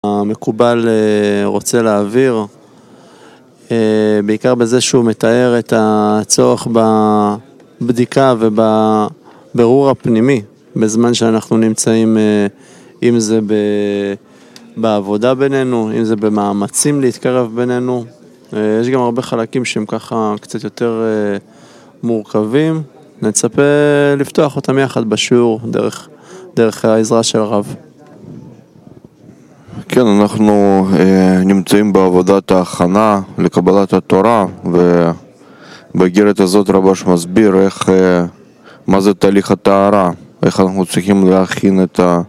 המקובל רוצה להעביר, בעיקר בזה שהוא מתאר את הצורך בבדיקה ובבירור הפנימי, בזמן שאנחנו נמצאים, אם זה בעבודה בינינו, אם זה במאמצים להתקרב בינינו. יש גם הרבה חלקים שהם ככה קצת יותר מורכבים, נצפה לפתוח אותם יחד בשיעור דרך העזרה של הרב. כן, אנחנו נמצאים בעבודת ההכנה לקבלת התורה, ובאיגרת הזאת רבש מסביר מה זה תהליך הטהרה, איך אנחנו צריכים להכין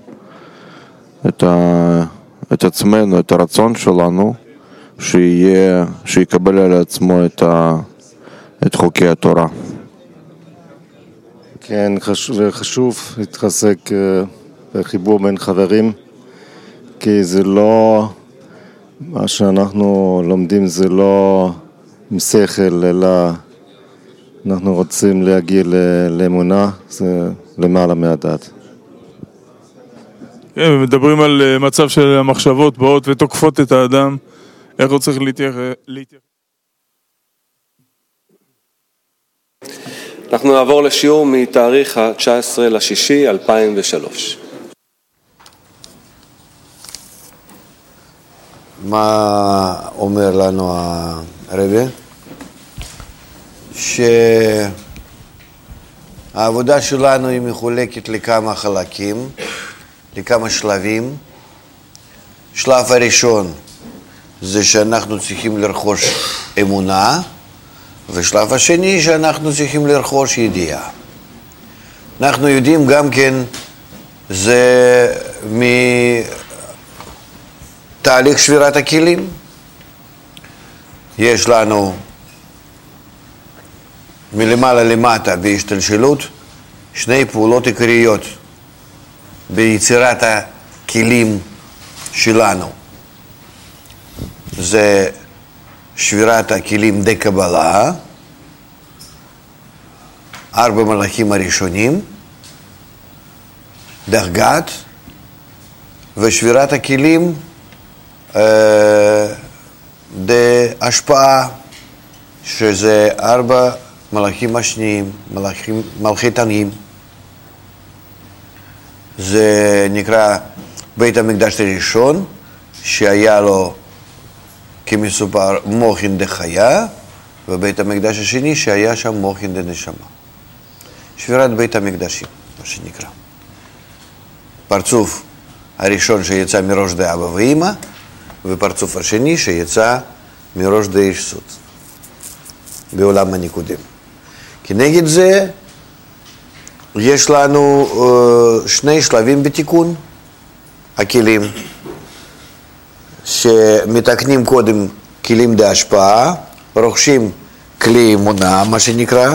את עצמנו, את הרצון שלנו, שיקבל על עצמו את חוקי התורה. כן, חשוב להתחזק בחיבור בין חברים, כי זה לא, מה שאנחנו לומדים זה לא עם שכל, אלא אנחנו רוצים להגיע לאמונה, זה למעלה מהדעת. כן, מדברים על מצב של המחשבות באות ותוקפות את האדם, איך הוא צריך להתייחס. אנחנו נעבור לשיעור מתאריך ה-19/6/2003. מה אומר לנו הרבי? שהעבודה שלנו היא מחולקת לכמה חלקים, לכמה שלבים. שלב הראשון זה שאנחנו צריכים לרכוש אמונה, ושלב השני שאנחנו צריכים לרכוש ידיעה. אנחנו יודעים גם כן, זה מתהליך שבירת הכלים. יש לנו מלמעלה למטה בהשתלשלות שני פעולות עיקריות ביצירת הכלים שלנו. זה שבירת הכלים די קבלה, 4 מלאכים הראשונים, דרגת, ושבירת הכלים די השפעה, שזה 4 מלאכים השניים, מלאכי תנים. זה נקרא בית המקדש הראשון, שהיה לו כמסופר מוחין דחיה, ובית המקדש השני שהיה שם מוחין דנשמה. שבירת בית המקדשים, מה שנקרא. פרצוף הראשון שיצא מראש די אבא ואמא, ופרצוף השני שיצא מראש די איש סוד, בעולם הניקודים. כנגד זה יש לנו שני שלבים בתיקון הכלים, שמתקנים קודם כלים די השפעה, רוכשים כלי אמונה, מה שנקרא,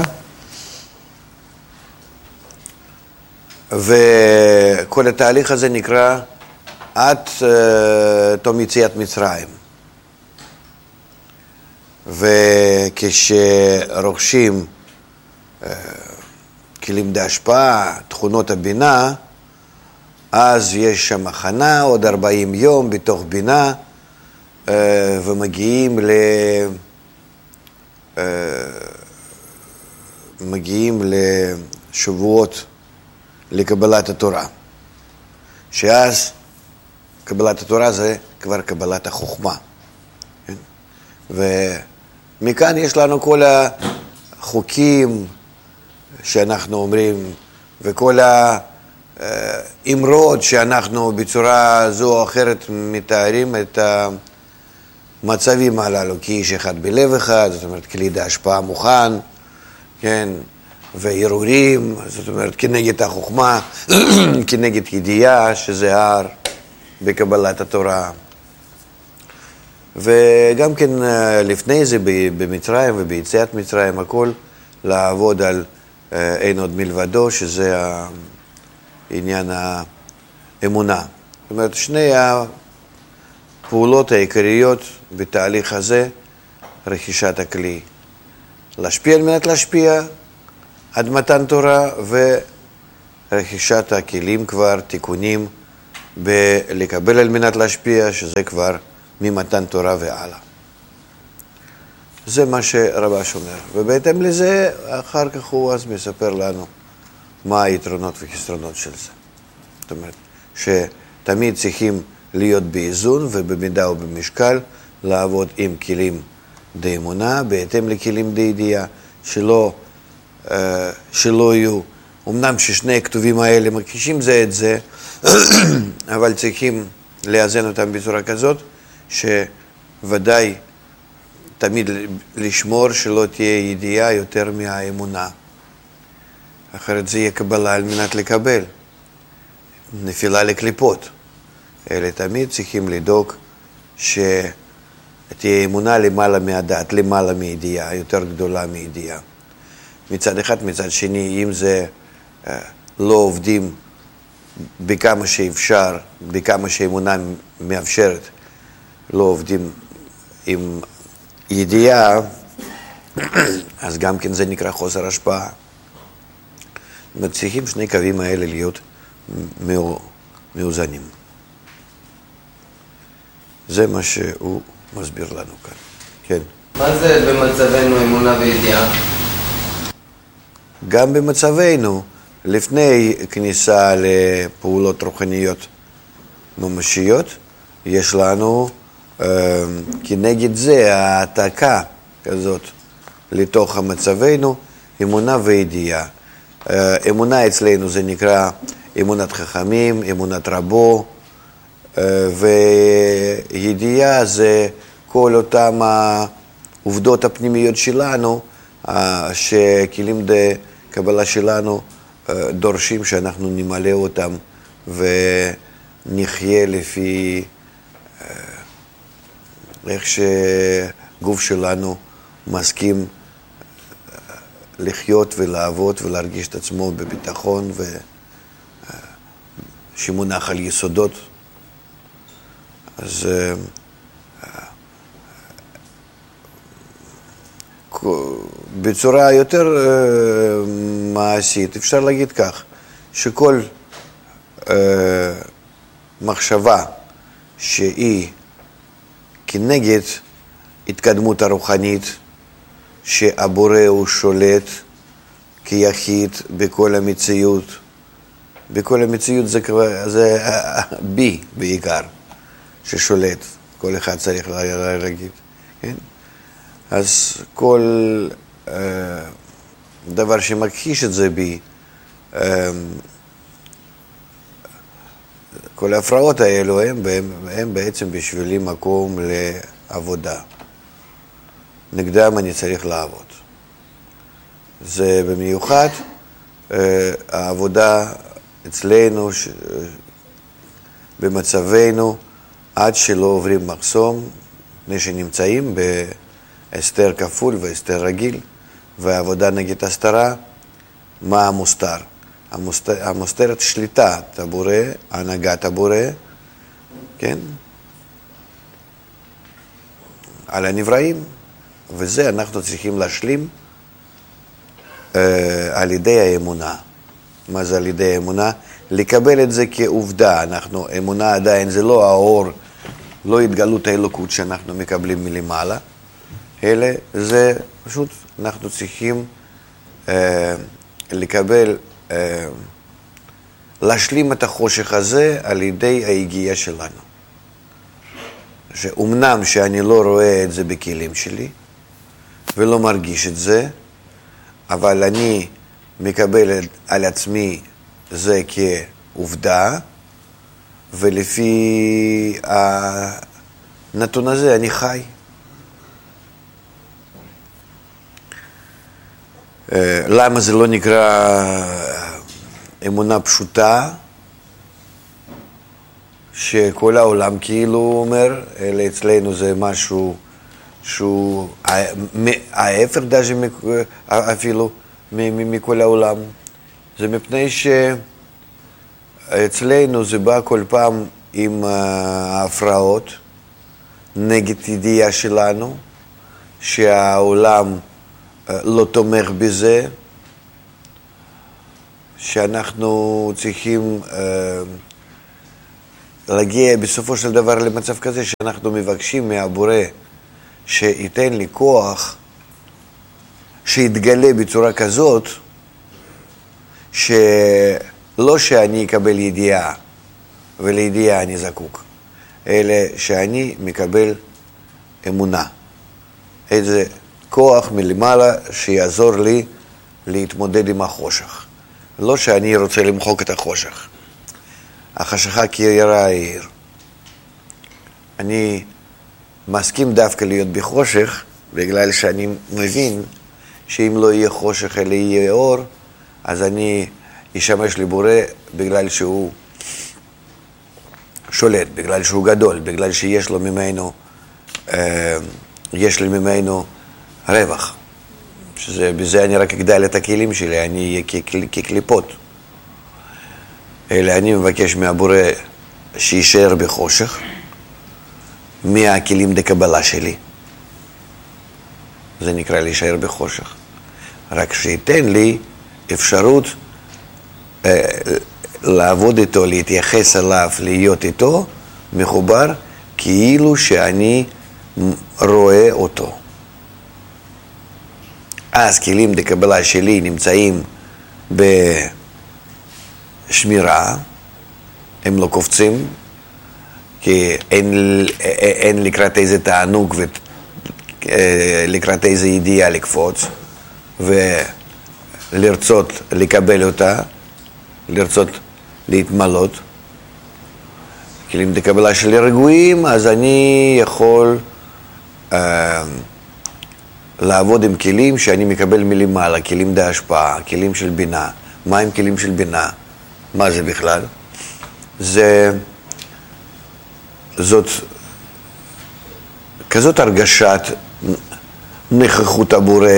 וכל התהליך הזה נקרא עד תום יציאת מצרים. וכשרוכשים כלים די השפעה, תכונות הבינה, אז יש שם הכנה, עוד 40 יום בתוך בינה, ומגיעים לשבועות לקבלת התורה. שאז קבלת התורה זה כבר קבלת החוכמה. ומכאן יש לנו כל החוקים שאנחנו אומרים, וכל האמרות שאנחנו בצורה זו או אחרת מתארים את המצבים הללו, כאיש אחד בלב אחד, זאת אומרת כלי השפעה מוכן, כן, וערעורים, זאת אומרת כנגד החוכמה, כנגד ידיעה, שזה הר בקבלת התורה. וגם כן לפני זה במצרים וביציאת מצרים, הכל לעבוד על אין עוד מלבדו, שזה עניין האמונה. זאת אומרת, שני הפעולות העיקריות בתהליך הזה, רכישת הכלי. להשפיע על מנת להשפיע עד מתן תורה, ורכישת הכלים כבר, תיקונים בלקבל על מנת להשפיע, שזה כבר ממתן תורה והלאה. זה מה שרבש אומר. ובהתאם לזה, אחר כך הוא אז מספר לנו מה היתרונות וחסרונות של זה. זאת אומרת, שתמיד צריכים להיות באיזון ובמידה ובמשקל, לעבוד עם כלים די אמונה, בהתאם לכלים די ידיעה, שלא יהיו, אמנם ששני הכתובים האלה מכחישים זה את זה, אבל צריכים לאזן אותם בצורה כזאת, שוודאי תמיד לשמור שלא תהיה ידיעה יותר מהאמונה. אחרת זה יהיה קבלה על מנת לקבל. נפילה לקליפות. אלה תמיד צריכים לדאוג שתהיה אמונה למעלה מהדעת, למעלה מידיעה, יותר גדולה מידיעה. מצד אחד, מצד שני, אם זה לא עובדים בכמה שאפשר, בכמה שאמונה מאפשרת, לא עובדים עם ידיעה, אז גם כן זה נקרא חוסר השפעה. צריכים שני קווים האלה להיות מאוזנים. זה מה שהוא מסביר לנו כאן. כן. מה זה במצבנו אמונה וידיעה? גם במצבנו, לפני כניסה לפעולות רוחניות ממשיות, יש לנו כנגד זה העתקה כזאת לתוך מצבנו, אמונה וידיעה. אמונה אצלנו זה נקרא אמונת חכמים, אמונת רבו, וידיעה זה כל אותם העובדות הפנימיות שלנו, שכלים קבלה שלנו דורשים שאנחנו נמלא אותם ונחיה לפי איך שגוף שלנו מסכים לחיות ולעבוד ולהרגיש את עצמו בביטחון שמונח על יסודות. אז בצורה יותר מעשית אפשר להגיד כך, שכל מחשבה שהיא כנגד התקדמות הרוחנית, שהבורא הוא שולט כיחיד בכל המציאות, בכל המציאות זה בי בעיקר ששולט, כל אחד צריך להגיד, כן? אז כל דבר שמכחיש את זה בי, כל ההפרעות האלו הם בעצם בשבילי מקום לעבודה. נגדם אני צריך לעבוד. זה במיוחד העבודה אצלנו, במצבנו, עד שלא עוברים מחסום, לפני שנמצאים בהסתר כפול והסתר רגיל, והעבודה נגד הסתרה, מה המוסתר? המוסתרת שליטת הבורא, הנהגת הבורא, כן? על הנבראים, וזה אנחנו צריכים להשלים על ידי האמונה. מה זה על ידי האמונה? לקבל את זה כעובדה. אמונה עדיין זה לא האור, לא התגלות האלוקות שאנחנו מקבלים מלמעלה, אלא זה פשוט אנחנו צריכים לקבל, להשלים את החושך הזה על ידי ההגיעה שלנו. שאומנם שאני לא רואה את זה בכלים שלי ולא מרגיש את זה, אבל אני מקבל על עצמי זה כעובדה, ולפי הנתון הזה אני חי. למה זה לא נקרא אמונה פשוטה, שכל העולם כאילו אומר, אלא אצלנו זה משהו שהוא ההפך דווקא אפילו מכל העולם. זה מפני שאצלנו זה בא כל פעם עם ההפרעות נגד ידיעה שלנו, שהעולם לא תומך בזה, שאנחנו צריכים להגיע בסופו של דבר למצב כזה שאנחנו מבקשים מהבורא שייתן לי כוח שיתגלה בצורה כזאת שלא שאני אקבל ידיעה ולידיעה אני זקוק, אלא שאני מקבל אמונה, איזה כוח מלמעלה שיעזור לי להתמודד עם החושך. לא שאני רוצה למחוק את החושך. החשכה כירה העיר. אני מסכים דווקא להיות בחושך, בגלל שאני מבין שאם לא יהיה חושך אלא יהיה אור, אז אני אשמש לבורא בגלל שהוא שולט, בגלל שהוא גדול, בגלל שיש לו ממנו, יש לי ממנו רווח. בזה אני רק אגדל את הכלים שלי, אני אהיה כקליפות. אלא אני מבקש מהבורא שישאר בחושך, מהכלים דקבלה שלי. זה נקרא להישאר בחושך. רק שייתן לי אפשרות לעבוד איתו, להתייחס אליו, להיות איתו, מחובר, כאילו שאני רואה אותו. אז כלים דקבלה שלי נמצאים בשמירה, הם לא קופצים, כי אין לקראת איזה תענוג ולקראת איזה ידיעה לקפוץ, ולרצות לקבל אותה, לרצות להתמלות. כלים דקבלה שלי רגועים, אז אני יכול לעבוד עם כלים שאני מקבל מלמעלה, כלים בהשפעה, כלים של בינה. מה הם כלים של בינה? מה זה בכלל? זאת כזאת הרגשת נוכחות הבורא,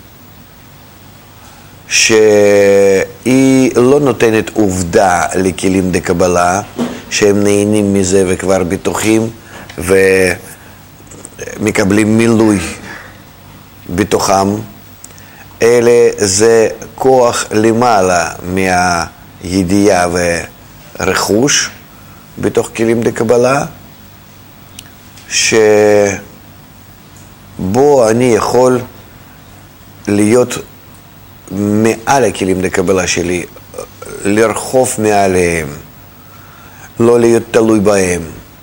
שהיא לא נותנת עובדה לכלים דקבלה, שהם נהנים מזה וכבר בטוחים ומקבלים מילוי בתוכם, אלא זה כוח למעלה מהידיעה ורכוש בתוך כלים דקבלה, שבו אני יכול להיות מעל הכלים דקבלה שלי, לרחוף מעליהם, לא להיות תלוי בהם.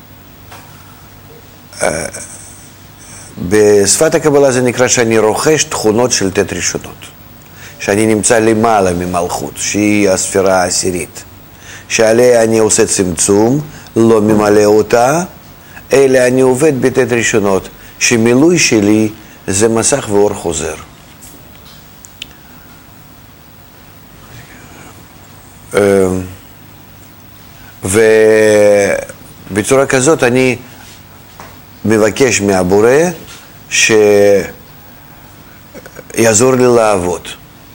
בשפת הקבלה זה נקרא שאני רוכש תכונות של תת ראשונות, שאני נמצא למעלה ממלכות, שהיא הספירה העשירית, שעליה אני עושה צמצום, לא ממלא אותה, אלא אני עובד בתת ראשונות, שמילוי שלי זה מסך ואור חוזר. ובצורה כזאת אני מבקש מהבורא שיעזור לי לעבוד.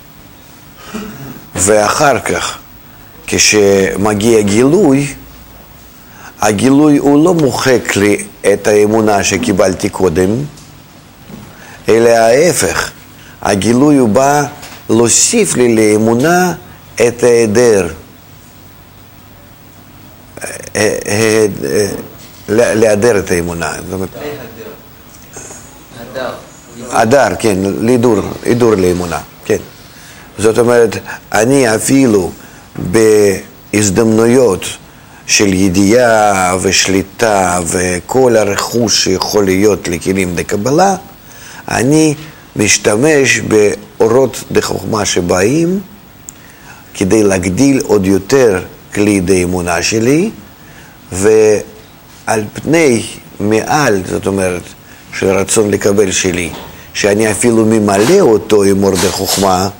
ואחר כך, כשמגיע גילוי, הגילוי הוא לא מוחק לי את האמונה שקיבלתי קודם, אלא ההפך. הגילוי הוא בא להוסיף לי לאמונה את ההיעדר. להיעדר את האמונה. הדר, כן, להידור לאמונה, כן. זאת אומרת, אני אפילו בהזדמנויות של ידיעה ושליטה וכל הרכוש שיכול להיות לכלים דקבלה, אני משתמש באורות דחוכמה שבאים כדי להגדיל עוד יותר כלי דאמונה שלי, ועל פני מעל, זאת אומרת, של רצון לקבל שלי, שאני אפילו ממלא אותו עם אור דחוכמה,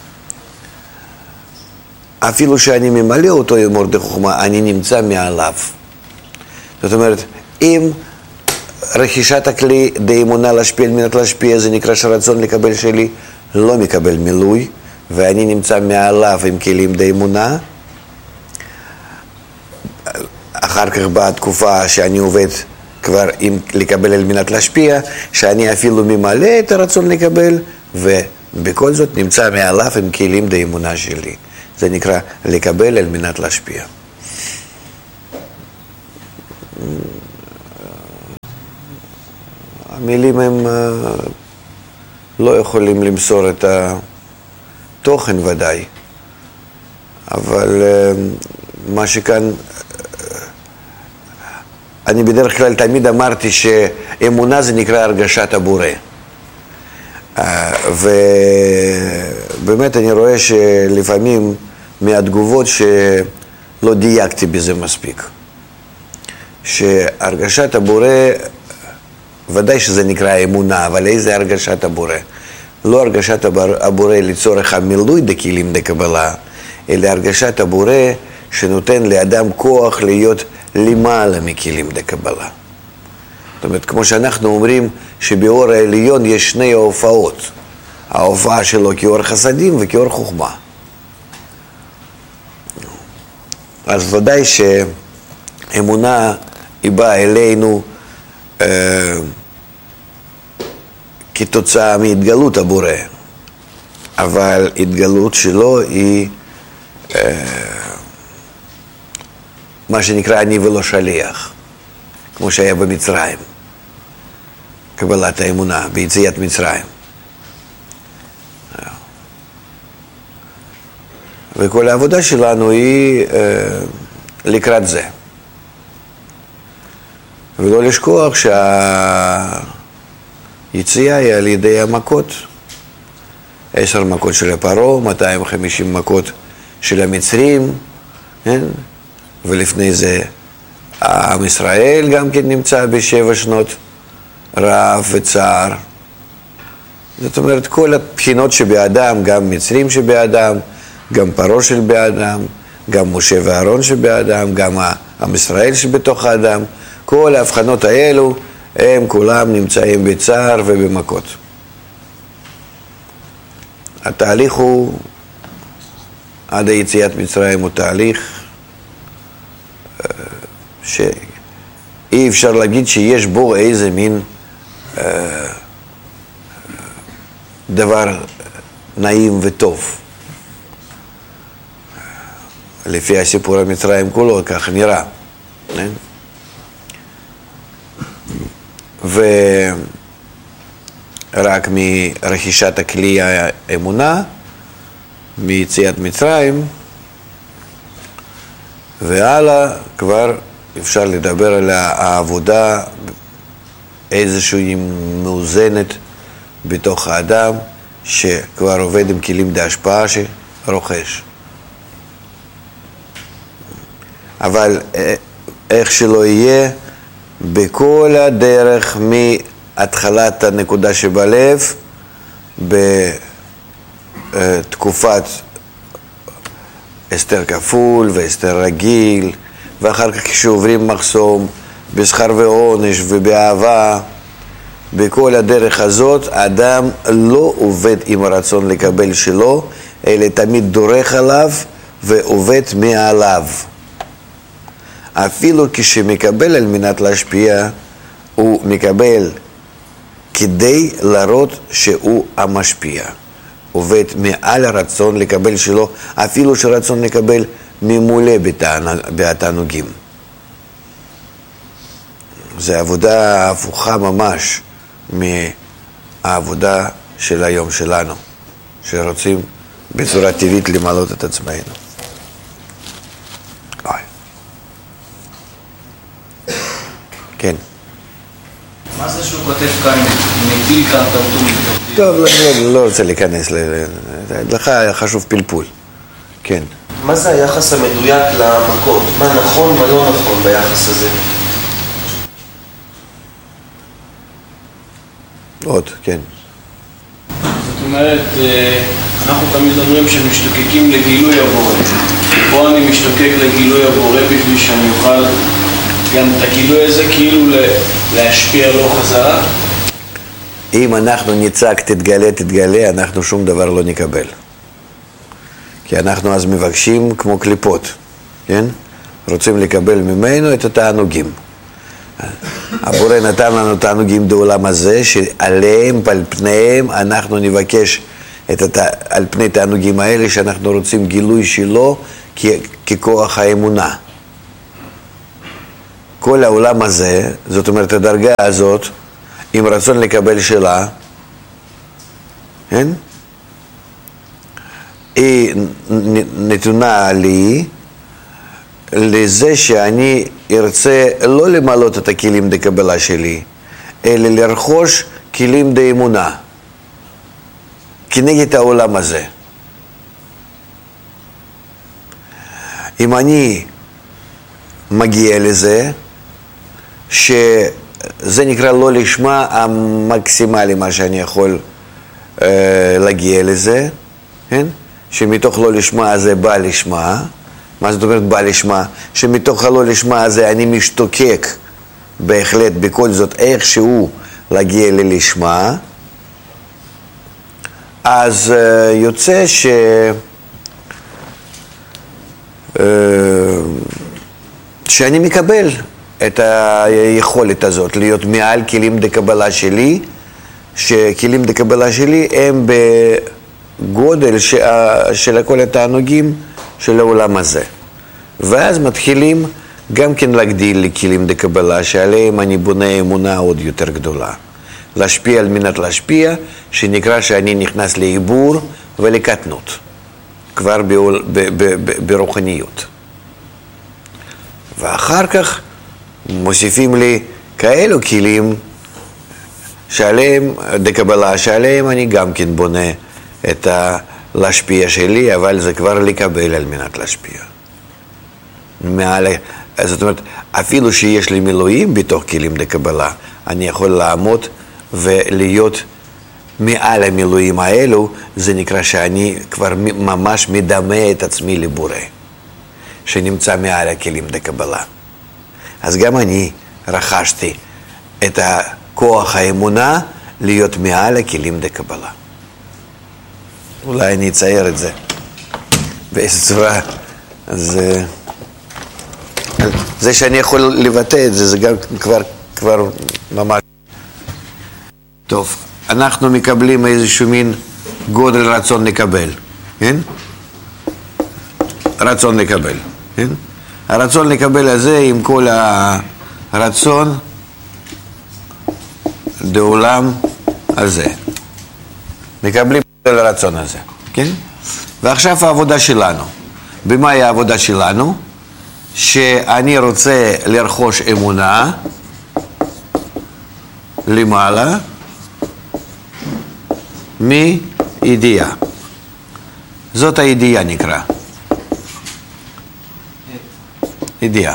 אפילו שאני ממלא אותו עם אור דחוכמה, אני נמצא מעליו. זאת אומרת, אם רכישת הכלי דאמונה להשפיע על מנת להשפיע, זה נקרא שרצון לקבל שלי לא מקבל מילוי, ואני נמצא מעליו עם כלים דאמונה, אחר כך באה תקופה שאני עובד כבר עם לקבל על מנת להשפיע, שאני אפילו ממלא את הרצון לקבל, ובכל זאת נמצא מעליו עם כלים דאמונה שלי. זה נקרא לקבל על מנת להשפיע. המילים הם לא יכולים למסור את התוכן ודאי, אבל מה שכאן, אני בדרך כלל תמיד אמרתי שאמונה זה נקרא הרגשת הבורא. ובאמת אני רואה שלפעמים מהתגובות שלא דייקתי בזה מספיק. שהרגשת הבורא, ודאי שזה נקרא אמונה, אבל איזה הרגשת הבורא? לא הרגשת הבורא לצורך המילוי דכלים דקבלה, אלא הרגשת הבורא שנותן לאדם כוח להיות למעלה מכלים דקבלה. זאת אומרת, כמו שאנחנו אומרים שבאור העליון יש שני ההופעות. ההופעה שלו כאור חסדים וכאור חוכמה. אז ודאי שאמונה היא באה אלינו כתוצאה מהתגלות הבורא. אבל התגלות שלו היא מה שנקרא אני ולא שליח, כמו שהיה במצרים. קבלת האמונה ביציאת מצרים. וכל העבודה שלנו היא לקראת זה. ולא לשכוח שהיציאה היא על ידי המכות. 10 מכות של הפרעה, 250 מכות של המצרים, כן? ולפני זה עם ישראל גם כן נמצא ב7 שנות רעב וצער. זאת אומרת, כל הבחינות שבאדם, גם מצרים שבאדם, גם פרעה של באדם, גם משה ואהרון שבאדם, גם עם ישראל שבתוך האדם, כל ההבחנות האלו, הם כולם נמצאים בצער ובמכות. התהליך הוא, עד היציאת מצרים הוא תהליך שאי אפשר להגיד שיש בו איזה מין דבר נעים וטוב. לפי הסיפור המצרים כולו, כך נראה. ורק מרכישת הכלי האמונה, מיציאת מצרים, והלאה כבר אפשר לדבר על העבודה איזושהי מאוזנת בתוך האדם, שכבר עובד עם כלים להשפעה שרוכש. אבל איך שלא יהיה, בכל הדרך מהתחלת הנקודה שבלב, בתקופת אסתר כפול ואסתר רגיל, ואחר כך כשעוברים מחסום, בשכר ועונש ובאהבה, בכל הדרך הזאת, האדם לא עובד עם הרצון לקבל שלו, אלא תמיד דורך עליו ועובד מעליו. אפילו כשמקבל על מנת להשפיע, הוא מקבל כדי להראות שהוא המשפיע. עובד מעל הרצון לקבל שלו, אפילו שרצון לקבל ממולא בתענוגים. זו עבודה הפוכה ממש מהעבודה של היום שלנו, שרוצים בצורה טבעית למלות את עצמנו. כן. מה זה שהוא כותב כאן, מטיל כאן טמטום? טוב, אני לא רוצה להיכנס, לך חשוב פלפול. כן. מה זה היחס המדויק למכות? מה נכון, מה לא נכון ביחס הזה? עוד, כן. זאת אומרת, אנחנו תמיד אומרים שמשתוקקים לגילוי הבורא. פה אני משתוקק לגילוי הבורא בשביל שאני אוכל גם את הגילוי הזה כאילו להשפיע לו חזרה. אם אנחנו נצעק תתגלה, אנחנו שום דבר לא נקבל. כי אנחנו אז מבקשים כמו קליפות, כן? רוצים לקבל ממנו את התענוגים. הבורא נתן לנו תענוגים בעולם הזה, שעליהם, על פניהם, אנחנו נבקש על פני תענוגים האלה, שאנחנו רוצים גילוי שלו ככוח האמונה. כל העולם הזה, זאת אומרת הדרגה הזאת, עם רצון לקבל שלה, כן? היא נתונה לי לזה שאני ארצה לא למלות את הכלים דקבלה שלי, אלא לרכוש כלים דאמונה כנגד העולם הזה. אם אני מגיע לזה, שזה נקרא לא לשמה המקסימלי מה שאני יכול להגיע לזה, כן? שמתוך לא לשמה הזה בא לשמה. מה זאת אומרת בא לשמה? שמתוך הלא לשמה הזה אני משתוקק בהחלט בכל זאת איכשהו להגיע ללשמה. אז יוצא שאני מקבל את היכולת הזאת להיות מעל כלים דקבלה שלי, שכלים דקבלה שלי הם בגודל של כל התענוגים של העולם הזה. ואז מתחילים גם כן להגדיל לכלים דקבלה שעליהם אני בונה אמונה עוד יותר גדולה. להשפיע על מנת להשפיע, שנקרא שאני נכנס לעיבור ולקטנות, כבר ברוחניות. ואחר כך מוסיפים לי כאלו כלים שעליהם, דקבלה שעליהם אני גם כן בונה את להשפיע שלי, אבל זה כבר לקבל על מנת להשפיע. זאת אומרת, אפילו שיש לי מילואים בתוך כלים דקבלה, אני יכול לעמוד ולהיות מעל המילואים האלו, זה נקרא שאני כבר ממש מדמה את עצמי לבורא, שנמצא מעל הכלים דקבלה. אז גם אני רכשתי את הכוח האמונה להיות מעל הכלים דקבלה. אולי אני אצייר את זה באיזו צורה. אז זה שאני יכול לבטא את זה, זה גם כבר ממש טוב. אנחנו מקבלים איזשהו מין גודל רצון לקבל, כן? רצון לקבל, כן? הרצון לקבל הזה עם כל הרצון לעולם הזה. מקבלים את הרצון הזה, כן? ועכשיו העבודה שלנו. במה העבודה שלנו? שאני רוצה לרכוש אמונה למעלה מידיעה. זאת הידיעה נקרא. ידיעה.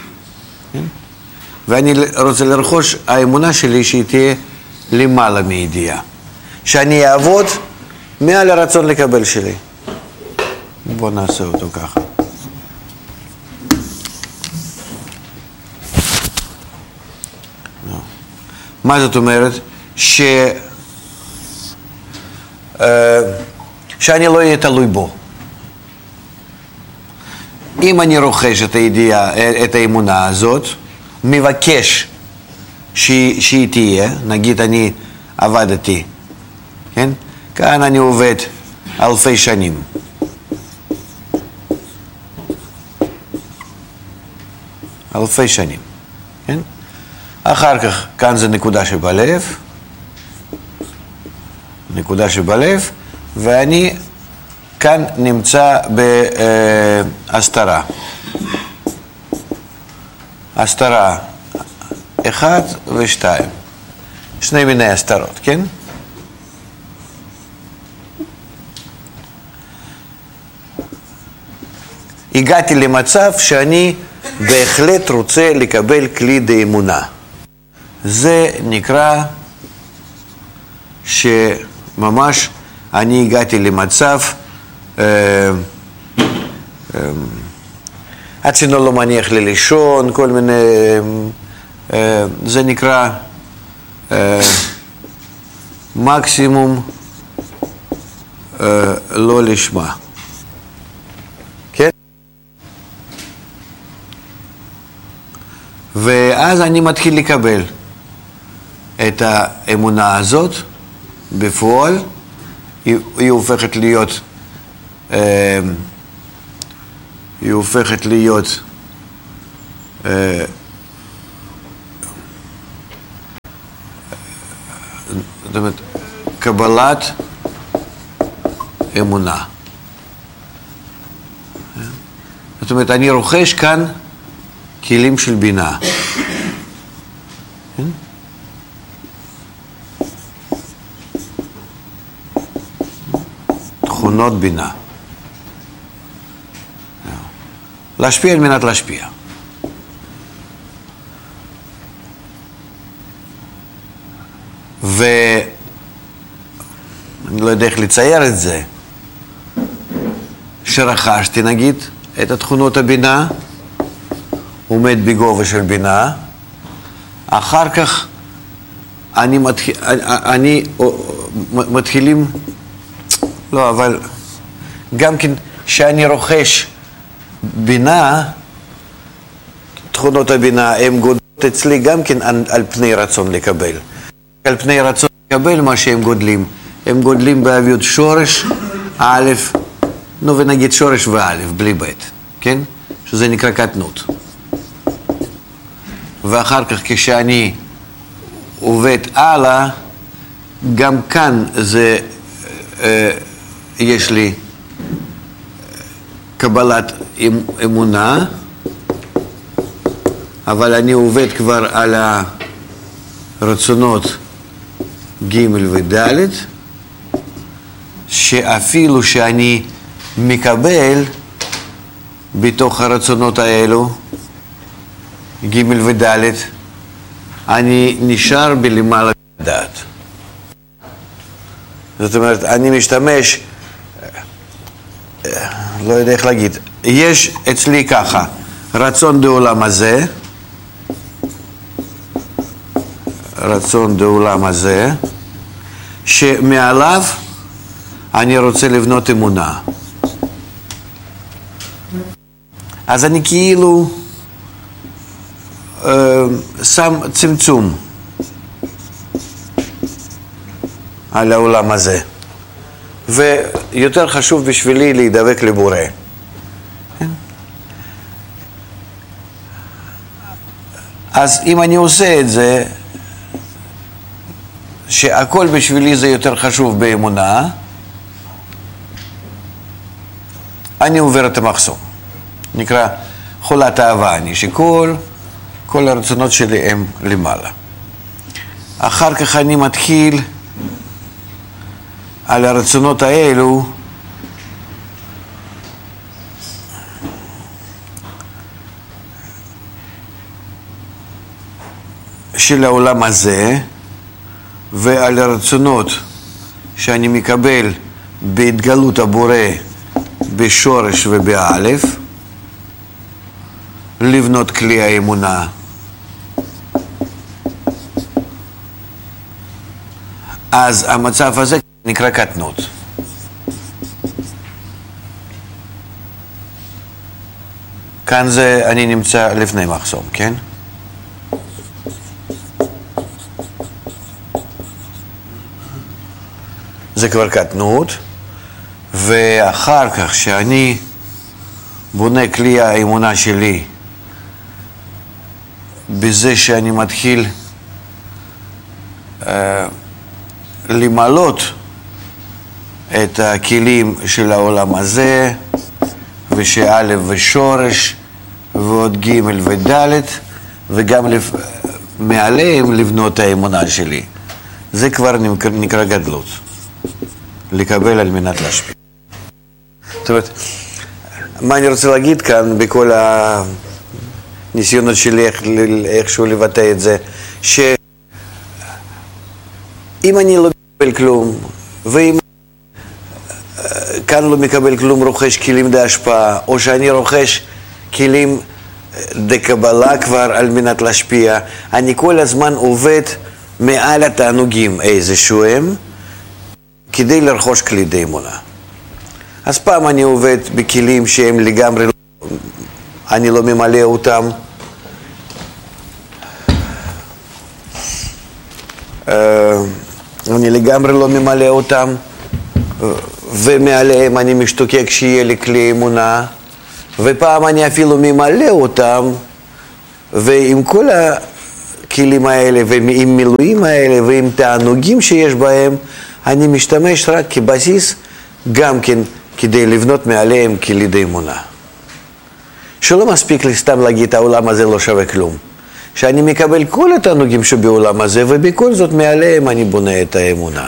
ואני רוצה לרכוש האמונה שלי שהיא תהיה למעלה מידיעה. שאני אעבוד מעל הרצון לקבל שלי. בוא נעשה אותו ככה. מה זאת אומרת? שאני לא אהיה תלוי בו. אם אני רוכש את הידיעה, את האמונה הזאת, מבקש שהיא תהיה, נגיד אני עבדתי, כן? כאן אני עובד אלפי שנים. אלפי שנים, כן? אחר כך, כאן זה נקודה שבלב, נקודה שבלב, ואני כאן נמצא בהסתרה. הסתרה 1 ו2. שני מיני הסתרות, כן? הגעתי למצב שאני בהחלט רוצה לקבל כלי דאמונה. זה נקרא שממש אני הגעתי למצב עד שלא מניח לי לישון, כל מיני, זה נקרא מקסימום לא לשמה. כן? ואז אני מתחיל לקבל את האמונה הזאת בפועל, היא הופכת להיות זאת אומרת, קבלת אמונה. זאת אומרת, אני רוכש כאן כלים של בינה. תכונות בינה. להשפיע על מנת להשפיע. ואני לא יודע איך לצייר את זה, שרכשתי נגיד את התכונות הבינה, עומד בגובה של בינה, אחר כך אני מתחילים, לא, אבל גם כן שאני רוכש בינה, תכונות הבינה הן גודלות אצלי גם כן על פני רצון לקבל. על פני רצון לקבל מה שהם גודלים. הם גודלים באוויות שורש, א', נו ונגיד שורש וא', בלי ב', כן? שזה נקרא קטנות. ואחר כך כשאני עובד הלאה, גם כאן זה, יש לי קבלת אמונה, אבל אני עובד כבר על הרצונות ג' וד', שאפילו שאני מקבל בתוך הרצונות האלו, ג' וד', אני נשאר בלמעלה מהדעת. זאת אומרת, אני משתמש, לא יודע איך להגיד, יש אצלי ככה, רצון בעולם הזה, רצון בעולם הזה, שמעליו אני רוצה לבנות אמונה. אז אני כאילו שם צמצום על העולם הזה. ויותר חשוב בשבילי להידבק לבורא. אז אם אני עושה את זה, שהכל בשבילי זה יותר חשוב באמונה, אני עובר את המחסום. נקרא חולת אהבה אני, שכל הרצונות שלי הם למעלה. אחר כך אני מתחיל על הרצונות האלו של העולם הזה, ועל הרצונות שאני מקבל בהתגלות הבורא בשורש ובאלף, לבנות כלי האמונה. אז המצב הזה נקרא קטנות. כאן זה אני נמצא לפני מחסום, כן? זה כבר קטנות, ואחר כך שאני בונה כלי האמונה שלי בזה שאני מתחיל למלות את הכלים של העולם הזה, ושא' ושורש ועוד ג' וד', וגם מעליהם לבנות האמונה שלי. זה כבר נקרא גדלות. לקבל על מנת להשפיע. זאת אומרת, מה אני רוצה להגיד כאן בכל הניסיונות שלי איכשהו לבטא את זה, שאם אני לא מקבל כלום, ואם כאן לא מקבל כלום, רוכש כלים להשפעה, או שאני רוכש כלים לקבלה כבר על מנת להשפיע, אני כל הזמן עובד מעל התענוגים איזשהו הם, כדי לרכוש כלי אמונה. אז פעם אני עובד בכלים שהם לגמרי, אני לא ממלא אותם. אני לגמרי לא ממלא אותם, ומעליהם אני משתוקק שיהיה לי כלי אמונה, ופעם אני אפילו ממלא אותם, ועם כל הכלים האלה ועם מילואים האלה ועם תענוגים שיש בהם, אני משתמש רק כבסיס גם כן כדי לבנות מעליהם כלידי אמונה. שלא מספיק לי סתם להגיד העולם הזה לא שווה כלום. שאני מקבל כל התענוגים שבעולם הזה ובכל זאת מעליהם אני בונה את האמונה.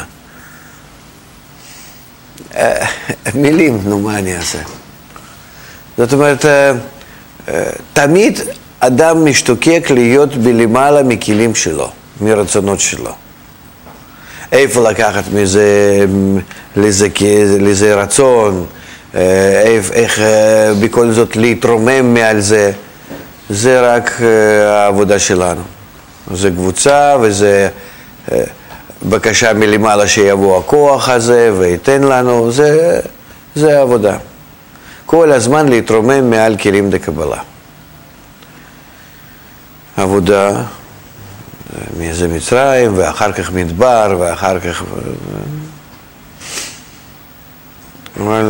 מילים, נו מה אני אעשה? זאת אומרת, תמיד אדם משתוקק להיות בלמעלה מכלים שלו, מרצונות שלו. איפה לקחת מזה, לזה רצון, איך בכל זאת להתרומם מעל זה, זה רק העבודה שלנו. זה קבוצה וזה בקשה מלמעלה שיבוא הכוח הזה וייתן לנו, זה העבודה. כל הזמן להתרומם מעל כלים דקבלה. עבודה, זה מצרים, ואחר כך מדבר, ואחר כך... אבל...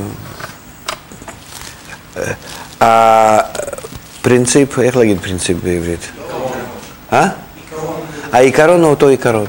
הפרינציפ, איך להגיד פרינציפ בעברית? העיקרון הוא אותו עיקרון.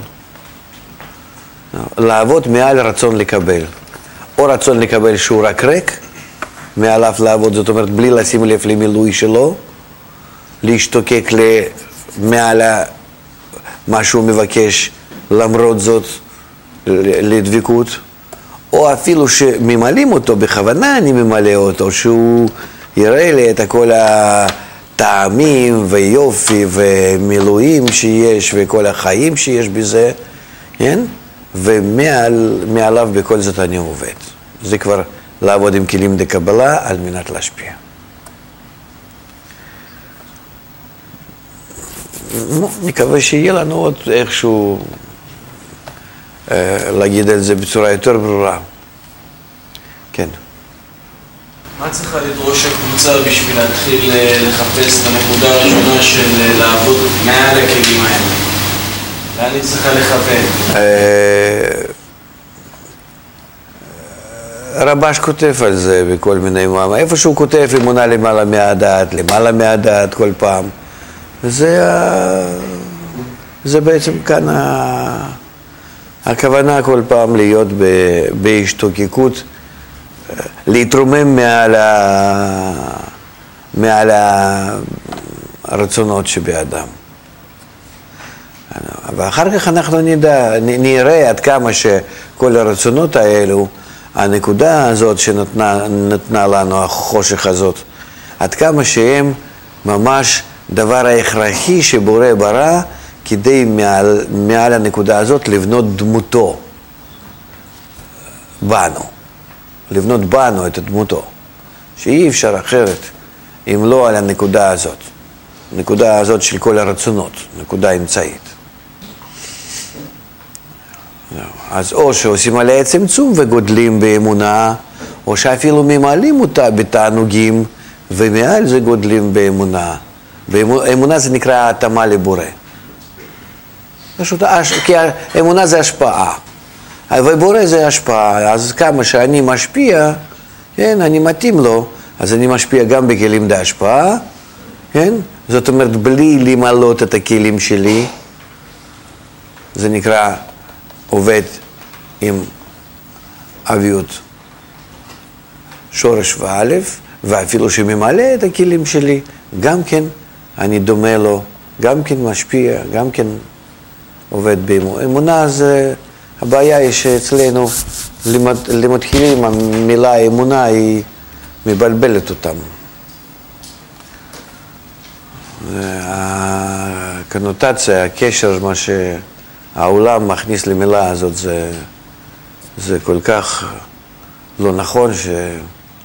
לעבוד מעל רצון לקבל. או רצון לקבל שהוא רק ריק, מעליו לעבוד, זאת אומרת, בלי לשים לב למילוי שלו, להשתוקק מעל מה שהוא מבקש, למרות זאת, לדבקות, או אפילו שממלאים אותו, בכוונה אני ממלא אותו, שהוא יראה לי את כל הטעמים ויופי ומילואים שיש וכל החיים שיש בזה, כן? ומעליו בכל זאת אני עובד. זה כבר לעבוד עם כלים דקבלה על מנת להשפיע. מקווה שיהיה לנו עוד איכשהו להגיד על זה בצורה יותר ברורה. כן. מה צריכה לדרוש הקבוצה בשביל להתחיל לחפש את הנקודה הראשונה של לעבוד מעל הכלים האלה? לאן היא צריכה לכוון? רבש כותב על זה בכל מיני מאמרים. איפה שהוא כותב אמונה למעלה מהדעת כל פעם. זה בעצם כאן הכוונה כל פעם להיות בהשתוקקות, להתרומם מעל הרצונות שבאדם. ואחר כך אנחנו נראה עד כמה שכל הרצונות האלו, הנקודה הזאת שנתנה לנו, החושך הזאת, עד כמה שהם ממש דבר ההכרחי שבורא ברא, כדי מעל הנקודה הזאת לבנות דמותו בנו, לבנות בנו את דמותו, שאי אפשר אחרת אם לא על הנקודה הזאת, נקודה הזאת של כל הרצונות, נקודה אמצעית. אז או שעושים עליה צמצום וגודלים באמונה, או שאפילו ממלאים אותה בתענוגים, ומעל זה גודלים באמונה. באמונה זה נקרא התאמה לבורא. פשוט, כי האמונה זה השפעה, ובורא זה השפעה, אז כמה שאני משפיע, כן, אני מתאים לו, אז אני משפיע גם בכלים להשפעה, כן? זאת אומרת, בלי למלות את הכלים שלי, זה נקרא עובד עם אביות שורש ואלף, ואפילו שממלא את הכלים שלי, גם כן אני דומה לו, גם כן משפיע, גם כן עובד באמונה. אמונה זה, הבעיה היא שאצלנו למתחילים המילה אמונה היא מבלבלת אותם. הקונוטציה, הקשר, מה שהעולם מכניס למילה הזאת, זה כל כך לא נכון שזה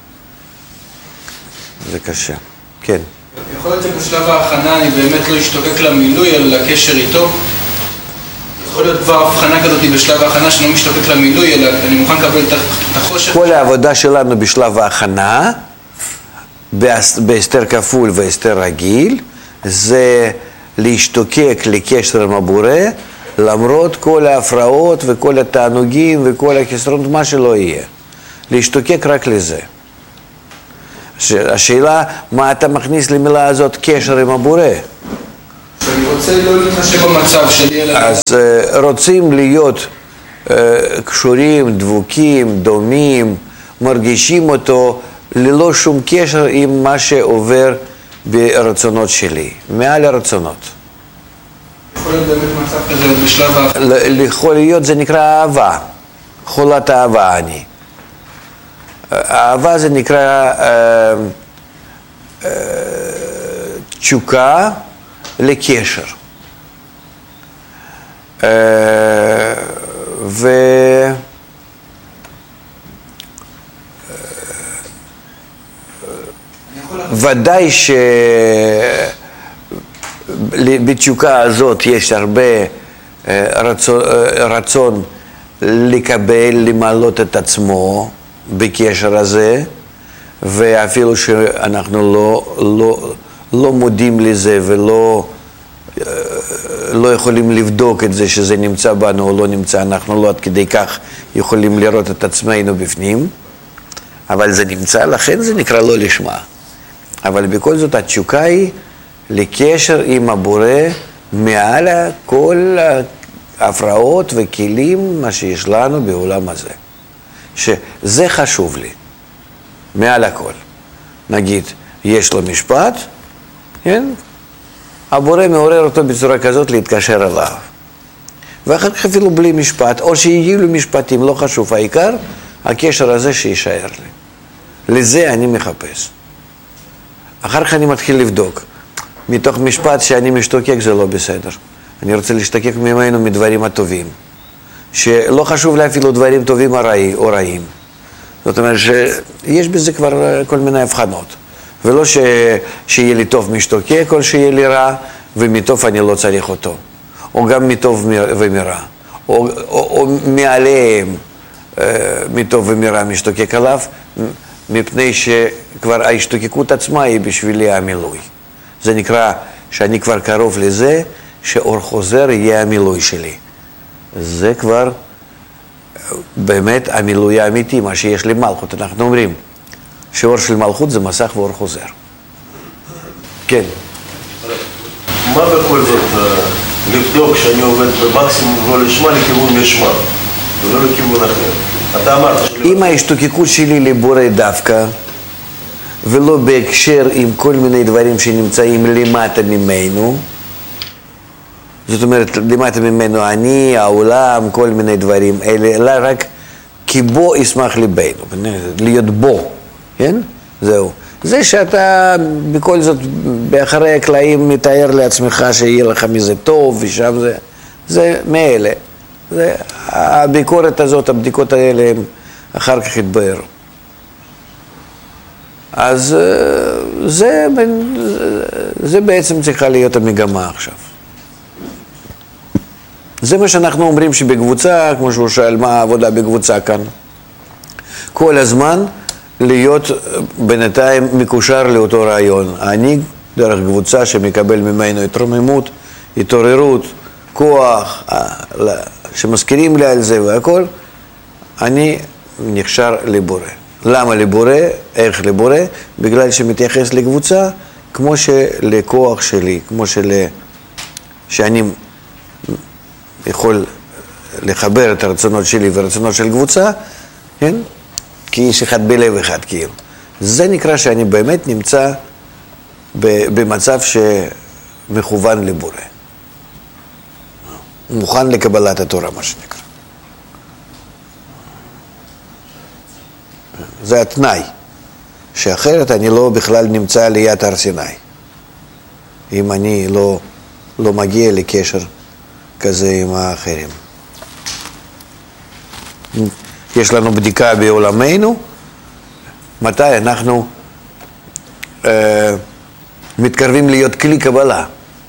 קשה. כן. יכול להיות שבשלב ההכנה אני באמת לא אשתוקק למילוי, אלא לקשר איתו? יכול להיות כבר הבחנה כזאת בשלב ההכנה שאני לא משתוקק למילוי, אלא אני מוכן לקבל את החושך? כל העבודה שלנו בשלב ההכנה, בהסתר כפול והסתר רגיל, זה להשתוקק לקשר עם הבורא, למרות כל ההפרעות וכל התענוגים וכל החסרונות, מה שלא יהיה. להשתוקק רק לזה. השאלה, מה אתה מכניס למילה הזאת קשר עם הבורא? אני רוצה לא להתחשב במצב שלי, אלא... אז רוצים להיות קשורים, דבוקים, דומים, מרגישים אותו ללא שום קשר עם מה שעובר ברצונות שלי, מעל הרצונות. יכול להיות באמת מצב כזה בשלב האחר? יכול להיות, זה נקרא אהבה, חולת אהבה אני. אהבה זה נקרא תשוקה לקשר. ודאי שבתשוקה הזאת יש הרבה רצון לקבל, למעלות את עצמו בקשר הזה, ואפילו שאנחנו לא מודים לזה ולא לא יכולים לבדוק את זה שזה נמצא בנו או לא נמצא, אנחנו לא עד כדי כך יכולים לראות את עצמנו בפנים, אבל זה נמצא, לכן זה נקרא לא לשמה. אבל בכל זאת התשוקה היא לקשר עם הבורא מעל כל ההפרעות וכלים מה שיש לנו בעולם הזה. שזה חשוב לי, מעל הכל. נגיד, יש לו משפט, כן? הבורא מעורר אותו בצורה כזאת להתקשר אליו. ואחר כך אפילו בלי משפט, או שיהיו לו משפטים, לא חשוב, העיקר, הקשר הזה שישאר לי. לזה אני מחפש. אחר כך אני מתחיל לבדוק. מתוך משפט שאני משתוקק זה לא בסדר. אני רוצה להשתוקק ממנו מדברים הטובים. שלא חשוב לי אפילו דברים טובים או רעים. זאת אומרת שיש בזה כבר כל מיני הבחנות. ולא שיהיה לי טוב משתוקק, או שיהיה לי רע, ומטוב אני לא צריך אותו. או גם מטוב ומרע. או מעליהם מטוב ומרע משתוקק עליו, מפני שכבר ההשתוקקות עצמה היא בשבילי המילוי. זה נקרא שאני כבר קרוב לזה, שאור חוזר יהיה המילוי שלי. זה כבר באמת המילוי האמיתי, מה שיש לי מלכות. אנחנו אומרים, שאור של מלכות זה מסך ואור חוזר. כן. מה בכל זאת לבדוק שאני עובד במקסימום לא לשמה לכיוון לשמה, ולא לכיוון אחר? אתה אמרת אם ההשתוקקות שלי לבורא דווקא, ולא בהקשר עם כל מיני דברים שנמצאים למטה ממנו, זאת אומרת, למטה ממנו אני, העולם, כל מיני דברים, אלא רק כי בו ישמח ליבנו, להיות בו, כן? זהו. זה שאתה בכל זאת, באחרי הקלעים מתאר לעצמך שיהיה לך מזה טוב, ושם זה מאלה. הביקורת הזאת, הבדיקות האלה, הם אחר כך יתבהר. אז זה בעצם צריכה להיות המגמה עכשיו. זה מה שאנחנו אומרים שבקבוצה, כמו שהוא שאל מה העבודה בקבוצה כאן, כל הזמן להיות בינתיים מקושר לאותו רעיון. אני דרך קבוצה שמקבל ממנו התרוממות, התעוררות, כוח, שמזכירים לי על זה והכל, אני נקשר לבורא. למה לבורא? איך לבורא? בגלל שמתייחס לקבוצה כמו שלכוח שלי, כמו שאני יכול לחבר את הרצונות שלי והרצונות של קבוצה, כן? כאיש אחד בלב אחד, כאילו. זה נקרא שאני באמת נמצא במצב שמכוון לבורא. מוכן לקבלת התורה, מה שנקרא. זה התנאי, שאחרת אני לא בכלל נמצא ליד הר סיני. אם אני לא מגיע לקשר כזה עם האחרים. יש לנו בדיקה בעולמנו, מתי אנחנו מתקרבים להיות כלי קבלה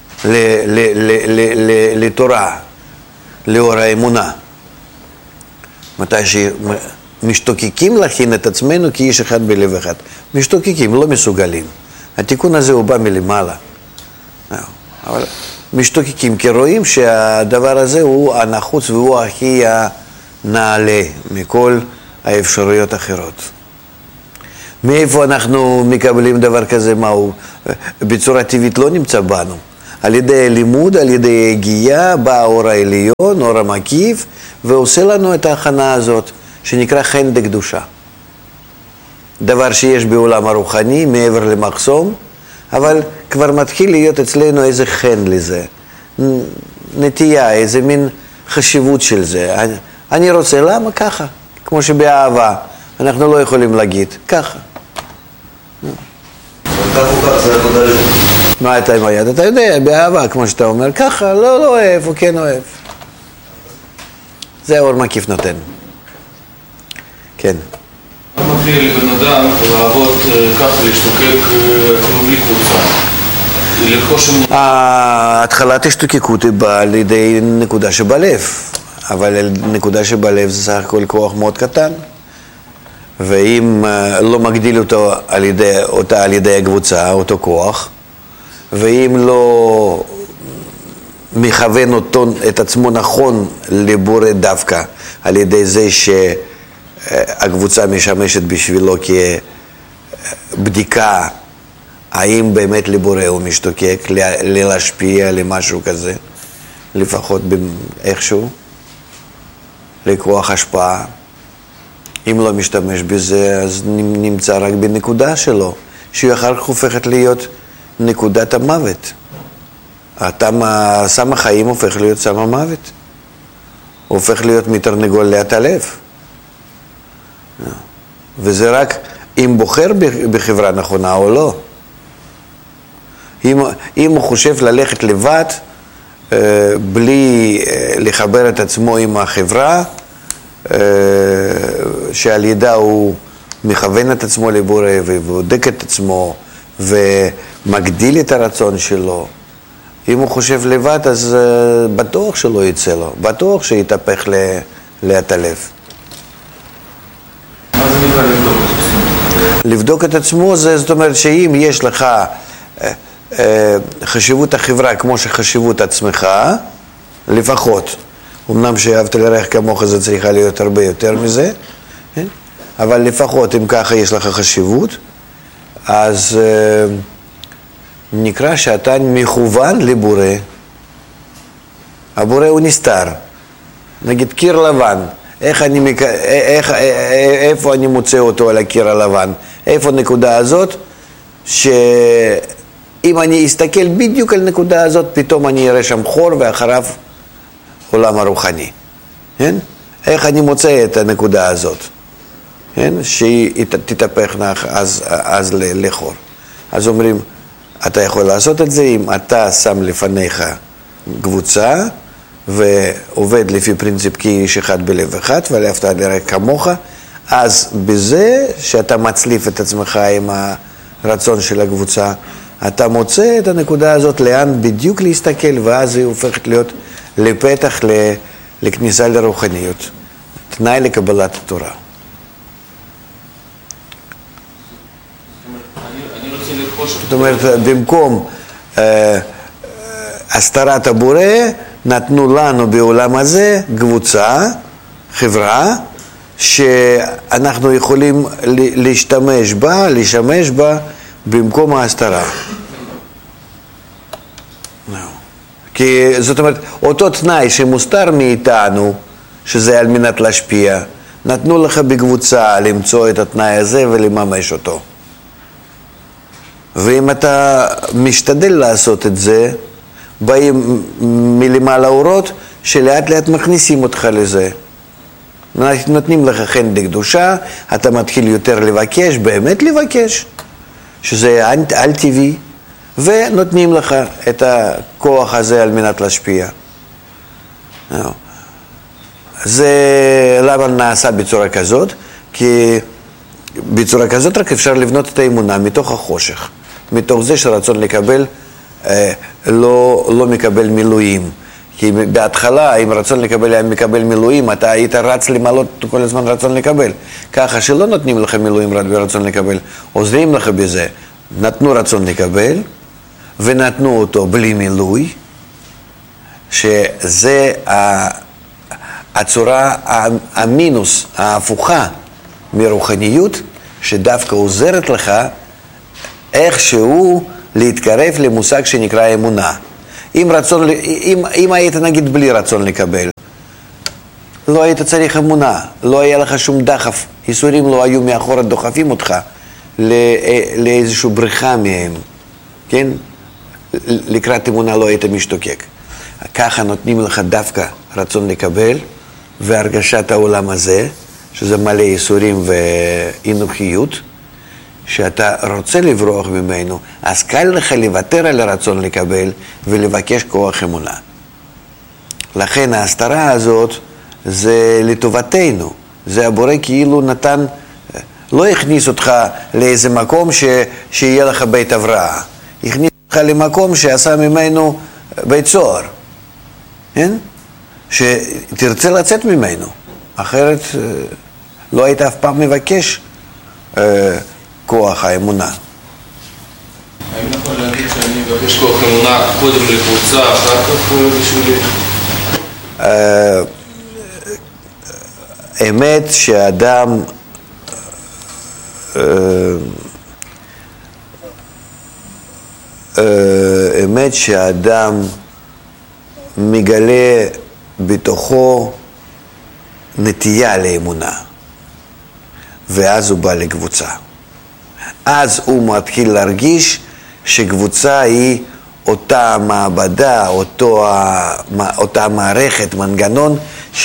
לתורה, לאור האמונה. מתי שמשתוקקים להכין את עצמנו כאיש אחד בלב אחד. משתוקקים, לא מסוגלים. התיקון הזה הוא בא מלמעלה. אבל משתוקקים, כי רואים שהדבר הזה הוא הנחוץ והוא הכי נעלה מכל האפשרויות האחרות. מאיפה אנחנו מקבלים דבר כזה? מהו? בצורה טבעית לא נמצא בנו. על ידי לימוד, על ידי הגייה, בא האור העליון, אור המקיף, ועושה לנו את ההכנה הזאת, שנקרא חן דקדושה. דבר שיש בעולם הרוחני, מעבר למחסום, אבל כבר מתחיל להיות אצלנו איזה חן לזה, נטייה, איזה מין חשיבות של זה. אני רוצה, למה? ככה, כמו שבאהבה, אנחנו לא יכולים להגיד, ככה. מה אתה עם היד? אתה יודע, באהבה, כמו שאתה אומר, ככה, לא אוהב, הוא כן אוהב. זה האור מקיף נותן. כן. מה מפריע לבן אדם לעבוד ככה, להשתוקק אפילו בלי קבוצה? התחלת השתוקקות היא באה על ידי נקודה שבלב, אבל נקודה שבלב זה סך הכל כוח מאוד קטן, ואם לא מגדיל אותה על ידי הקבוצה, אותו כוח, ואם לא מכוון את עצמו נכון לבורא דווקא על ידי זה שהקבוצה משמשת בשבילו כבדיקה האם באמת לבורא הוא משתוקק, להשפיע למשהו כזה, לפחות איכשהו, לכוח השפעה. אם לא משתמש בזה, אז נמצא רק בנקודה שלו, שהיא אחר כך הופכת להיות נקודת המוות. סם החיים הופך להיות סם המוות. הוא הופך להיות מתרנגול להתעלף. וזה רק אם בוחר בחברה נכונה או לא. אם הוא חושב ללכת לבד, בלי לחבר את עצמו עם החברה, שעל ידה הוא מכוון את עצמו לבורא ובודק את עצמו ומגדיל את הרצון שלו, אם הוא חושב לבד, אז בטוח שלא יצא לו, בטוח שיתהפך להתעלף. מה זה נקרא לבדוק את עצמו? לבדוק את עצמו, זאת אומרת שאם יש לך חשיבות החברה כמו שחשיבות עצמך, לפחות, אמנם שאהבת לרעך כמוך זה צריכה להיות הרבה יותר מזה, אבל לפחות אם ככה יש לך חשיבות, אז נקרא שאתה מכוון לבורא. הבורא הוא נסתר. נגיד קיר לבן, איפה אני מוצא אותו על הקיר הלבן? איפה הנקודה הזאת? שאם אני אסתכל בדיוק על הנקודה הזאת, פתאום אני אראה שם חור ואחריו עולם הרוחני. כן? איך אני מוצא את הנקודה הזאת? כן? שהיא תתהפך אז לחור. אז אומרים, אתה יכול לעשות את זה אם אתה שם לפניך קבוצה ועובד לפי פרינציפ כי איש אחד בלב אחד ואהבת לרעך כמוך, אז בזה שאתה מצליף את עצמך עם הרצון של הקבוצה, אתה מוצא את הנקודה הזאת לאן בדיוק להסתכל, ואז היא הופכת להיות לפתח לכניסה לרוחניות, תנאי לקבלת התורה. זאת אומרת, במקום הסתרת הבורא, נתנו לנו בעולם הזה קבוצה, חברה, שאנחנו יכולים לשמש בה במקום ההסתרה. כי זאת אומרת, אותו תנאי שמוסתר מאיתנו, שזה על מנת להשפיע, נתנו לך בקבוצה למצוא את התנאי הזה ולממש אותו. ואם אתה משתדל לעשות את זה, באים מלמעלה אורות שלאט לאט מכניסים אותך לזה. נותנים לך חן דקדושה, אתה מתחיל יותר לבקש, באמת לבקש, שזה על טבעי, ונותנים לך את הכוח הזה על מנת להשפיע. זה למה נעשה בצורה כזאת? כי בצורה כזאת רק אפשר לבנות את האמונה מתוך החושך, מתוך זה שרצון לקבל לא מקבל מילואים. כי בהתחלה, אם רצון לקבל היה מקבל מילואים, אתה היית רץ למעלות כל הזמן רצון לקבל. ככה שלא נותנים לך מילואים רק ברצון לקבל, עוזרים לך בזה. נתנו רצון לקבל, ונתנו אותו בלי מילוי, שזה הצורה המינוס, ההפוכה מרוחניות, שדווקא עוזרת לך איכשהו להתקרב למושג שנקרא אמונה. אם היית נגיד בלי רצון לקבל, לא היית צריך אמונה, לא היה לך שום דחף, ייסורים לא היו מאחורה דוחפים אותך לאיזושהי בריחה מהם, כן? לקראת אמונה לא היית משתוקק. ככה נותנים לך דווקא רצון לקבל והרגשת העולם הזה, שזה מלא ייסורים ואנוכיות, שאתה רוצה לברוח ממנו, אז קל לך לוותר על הרצון לקבל ולבקש כוח אמונה. לכן ההסתרה הזאת זה לטובתנו, זה הבורא כאילו נתן, לא הכניס אותך לאיזה מקום שיהיה לך בית הבראה, הכניס אותך למקום שעשה ממנו בית סוהר, כן? שתרצה לצאת ממנו, אחרת לא היית אף פעם מבקש כוח האמונה. האם נכון להגיד שאני מבקש כוח אמונה קודם לקבוצה, אחר כך בשבילי? אמת שאדם אמת שאדם מגלה בתוכו נטייה לאמונה, ואז הוא בא לקבוצה. אז הוא מתחיל להרגיש שקבוצה היא אותה מעבדה, אותה מערכת, מנגנון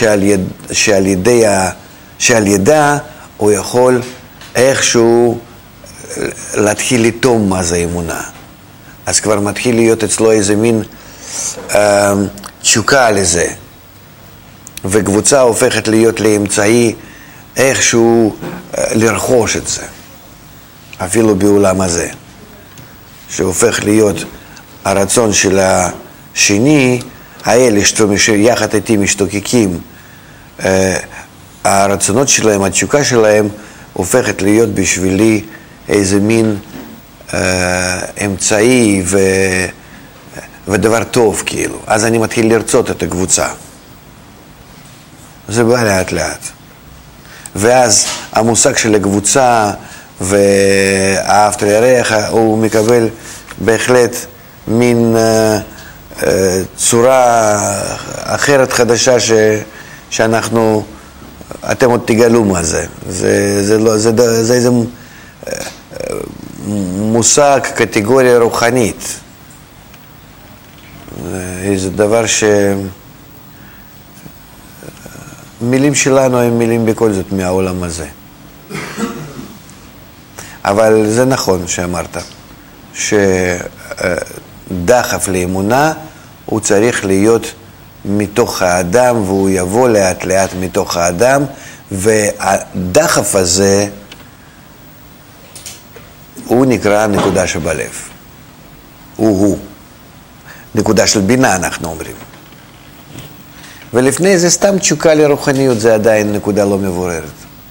שעל ידה הוא יכול איכשהו להתחיל לטום מה זה אמונה. אז כבר מתחיל להיות אצלו איזה מין תשוקה לזה. וקבוצה הופכת להיות לאמצעי איכשהו לרכוש את זה. אפילו בעולם הזה. שהופך להיות הרצון של השני, האלה שיחד איתי משתוקקים, הרצונות שלהם, התשוקה שלהם, הופכת להיות בשבילי איזה מין אמצעי ודבר טוב כאילו. אז אני מתחיל לרצות את הקבוצה. זה בא לאט לאט. ואז המושג של הקבוצה ואהבת לרעך הוא מקבל בהחלט מין צורה אחרת חדשה שאנחנו, אתם עוד תגלו מה זה. זה איזה מושג, קטגוריה רוחנית. איזה דבר מילים שלנו הם מילים בכל זאת מהעולם הזה. אבל זה נכון שאמרת, שדחף לאמונה הוא צריך להיות מתוך האדם, והוא יבוא לאט לאט מתוך האדם, והדחף הזה הוא נקרא נקודה שבלב. הוא. נקודה של בינה אנחנו אומרים. ולפני זה סתם תשוקה לרוחניות, זה עדיין נקודה לא מבוררת.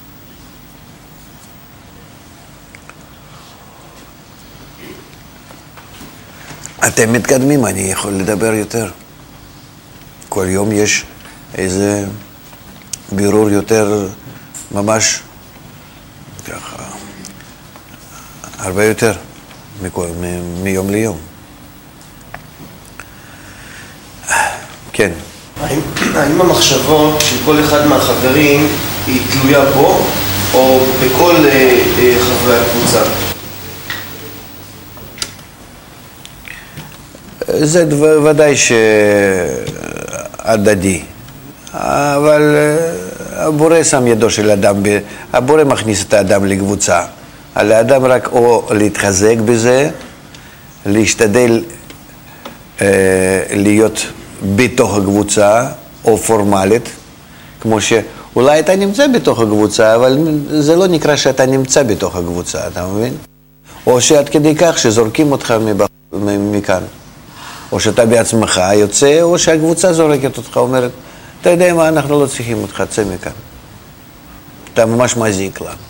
אתם מתקדמים, אני יכול לדבר יותר. כל יום יש איזה בירור יותר, ממש ככה, הרבה יותר מיום ליום. כן. האם המחשבות של כל אחד מהחברים היא תלויה בו או בכל חברי הקבוצה? זה ודאי שעדדי, אבל הבורא שם ידו של אדם, הבורא מכניס את האדם לקבוצה, על האדם רק או להתחזק בזה, להשתדל להיות בתוך הקבוצה או פורמלית, כמו שאולי אתה נמצא בתוך הקבוצה, אבל זה לא נקרא שאתה נמצא בתוך הקבוצה, אתה מבין? או שעד כדי כך שזורקים אותך מכאן. או שאתה בעצמך יוצא, או שהקבוצה זורקת אותך, אומרת, אתה יודע מה, אנחנו לא צריכים אותך, צא מכאן. אתה ממש מזיק לה.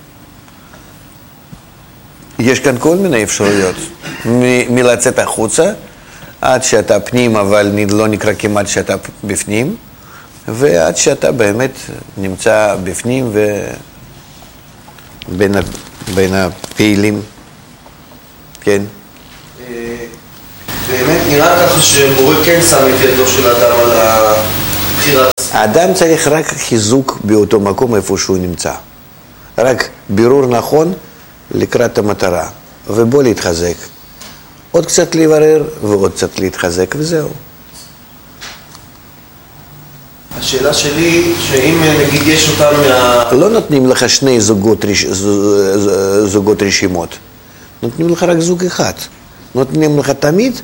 יש כאן כל מיני אפשרויות, מלצאת החוצה, עד שאתה פנים, אבל לא נקרא כמעט שאתה בפנים, ועד שאתה באמת נמצא בפנים ובין הפעילים. כן? באמת נראה ככה שבורא כן שם את ידו של האדם על הבחירה. האדם צריך רק חיזוק באותו מקום איפה שהוא נמצא. רק בירור נכון לקראת המטרה, ובוא להתחזק. עוד קצת לברר ועוד קצת להתחזק וזהו. השאלה שלי, שאם נגיד יש אותם לא נותנים לך שני זוגות רשימות, נותנים לך רק זוג אחד. נותנים לך תמיד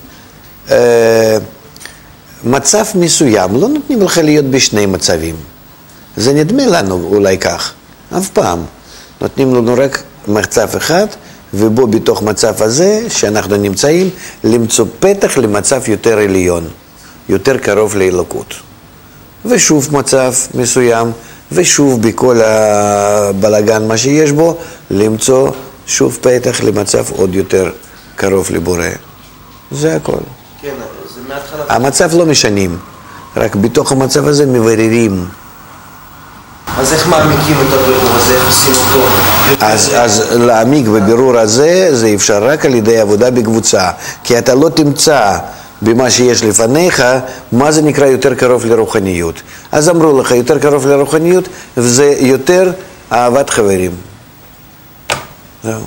מצב מסוים, לא נותנים לך להיות בשני מצבים. זה נדמה לנו אולי כך, אף פעם. נותנים לנו רק מצב אחד, ובו בתוך מצב הזה שאנחנו נמצאים, למצוא פתח למצב יותר עליון, יותר קרוב לאלוקות. ושוב מצב מסוים, ושוב בכל הבלגן מה שיש בו, למצוא שוב פתח למצב עוד יותר קרוב לבורא. זה הכל. כן, זה מההתחלה. המצב לא משנים, רק בתוך המצב הזה מבררים. אז איך מעמיקים את הבירור הזה? איך עושים אותו? אז להעמיק בבירור הזה, זה אפשר רק על ידי עבודה בקבוצה. כי אתה לא תמצא במה שיש לפניך, מה זה נקרא יותר קרוב לרוחניות. אז אמרו לך, יותר קרוב לרוחניות, וזה יותר אהבת חברים. זהו.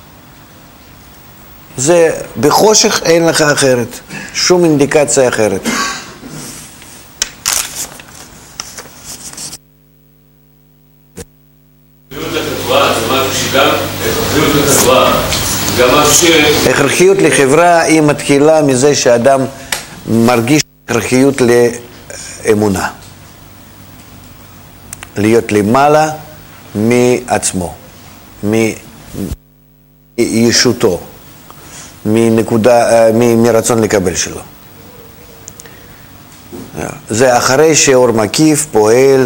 זה בחושך אין לך אחרת, שום אינדיקציה אחרת. הכרחיות לחברה היא מתחילה מזה שאדם מרגיש הכרחיות לאמונה. להיות למעלה מעצמו, מישותו, מרצון לקבל שלו. זה אחרי שאור מקיף פועל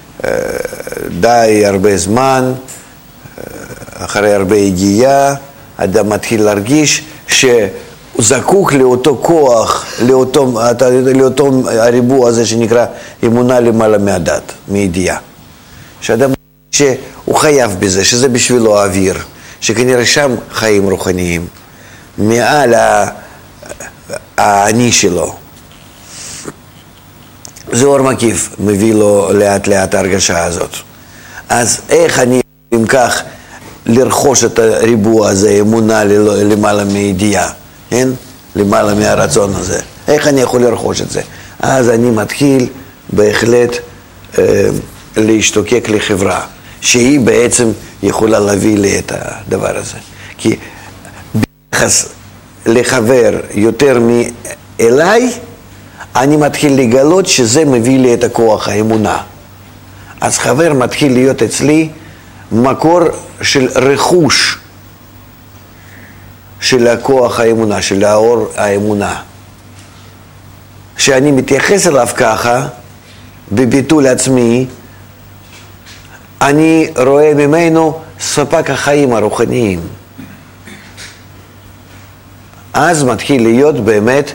די הרבה זמן, אחרי הרבה הגיעה, אדם מתחיל להרגיש שהוא זקוק לאותו כוח, לאותו הריבוע הזה שנקרא אמונה למעלה מהדת, מידיעה. שאדם שהוא חייב בזה, שזה בשבילו האוויר, שכנראה שם חיים רוחניים, מעל האני שלו. זה אור מקיף, מביא לו לאט לאט ההרגשה הזאת. אז איך אני אם כך לרכוש את הריבוע הזה, אמונה למעלה מידיעה, כן? למעלה מהרצון הזה. איך אני יכול לרכוש את זה? אז אני מתחיל בהחלט להשתוקק לחברה, שהיא בעצם יכולה להביא לי את הדבר הזה. כי ביחס לחבר יותר מאליי, אני מתחיל לגלות שזה מביא לי את הכוח, האמונה. אז חבר מתחיל להיות אצלי מקור של רכוש של הכוח האמונה, של האור האמונה. שאני מתייחס אליו ככה, בביטול עצמי, אני רואה ממנו ספק החיים הרוחניים. אז מתחיל להיות באמת,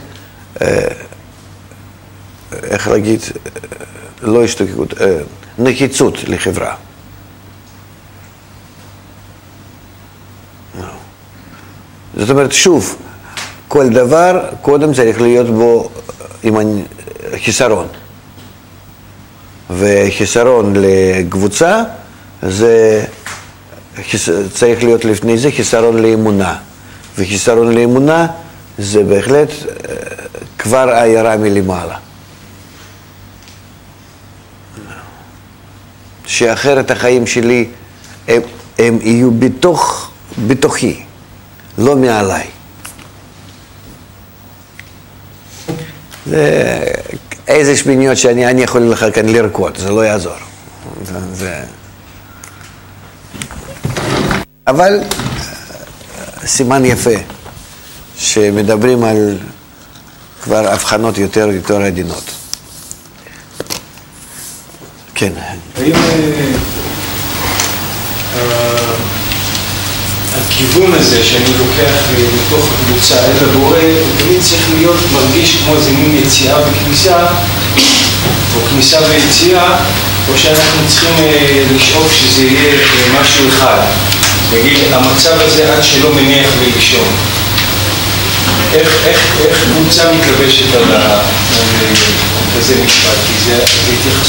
איך להגיד, לא השתוקקות, נחיצות לחברה. זאת אומרת, שוב, כל דבר קודם צריך להיות בו עם חיסרון. וחיסרון לקבוצה, זה צריך להיות לפני זה חיסרון לאמונה. וחיסרון לאמונה זה בהחלט כבר עיירה מלמעלה. שאחרת החיים שלי הם יהיו בתוכי. לא מעליי. זה איזה שמיניות שאני יכול לך כאן לרקוד, זה לא יעזור. אבל סימן יפה, שמדברים על כבר הבחנות יותר עדינות. כן. האם הכיוון הזה שאני לוקח מתוך קבוצה אל הבורא, הוא תמיד צריך להיות מרגיש כמו איזה מין יציאה וכניסה, או כניסה ויציאה, או שאנחנו צריכים לשאוף שזה יהיה משהו אחד. נגיד, המצב הזה עד שלא מניח לי לישון. איך קבוצה מתלבשת על כזה משפט? כי זה התייחסות